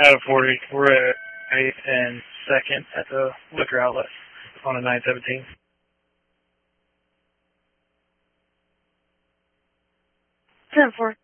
Out of 40, we're at 8th and 2nd at the liquor outlet on a 917. 10-4.